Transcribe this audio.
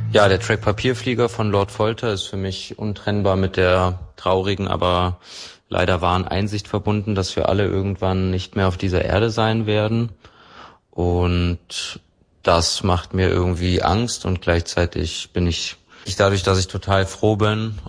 Ja, der Track Papierflieger von Lord Folter ist für mich untrennbar mit der traurigen, aber leider wahren Einsicht verbunden, dass wir alle irgendwann nicht mehr auf dieser Erde sein werden. Und das macht mir irgendwie Angst und gleichzeitig bin ich dadurch, dass ich total froh bin